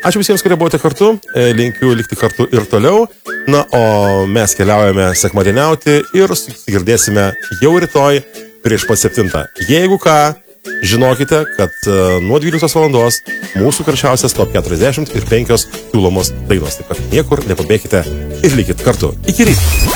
Ačiū visiems, kurie buvote kartu. Linkiu likti kartu ir toliau. Na, o mes keliaujame sekmadieniauti ir susigirdėsime jau rytoj prieš pat 7. Jeigu ką, žinokite, kad nuo 12 valandos mūsų karščiausias top 40 ir 5 siūlomos dainos. Taip kad niekur nepabėkite ir likit kartu. Iki ryto.